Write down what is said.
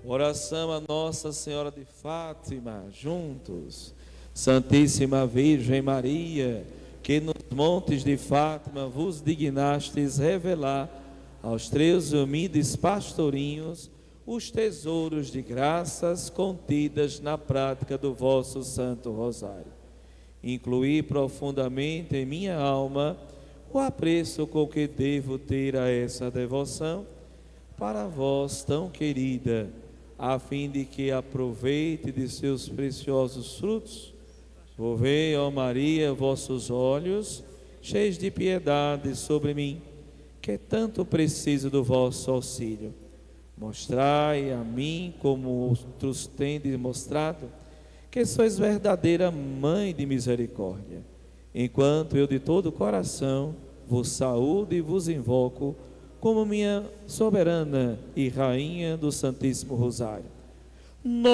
Oração a Nossa Senhora de Fátima, juntos. Santíssima Virgem Maria, que nos montes de Fátima vos dignastes revelar aos teus humildes pastorinhos os tesouros de graças contidas na prática do vosso Santo Rosário. Incluí profundamente em minha alma o apreço com que devo ter a essa devoção para vós tão querida, a fim de que aproveite de seus preciosos frutos. Volvei, ó Maria, vossos olhos, cheios de piedade sobre mim, que tanto preciso do vosso auxílio. Mostrai a mim, como outros tendes mostrado, que sois verdadeira Mãe de misericórdia, enquanto eu de todo o coração vos saúdo e vos invoco como minha soberana e rainha do Santíssimo Rosário.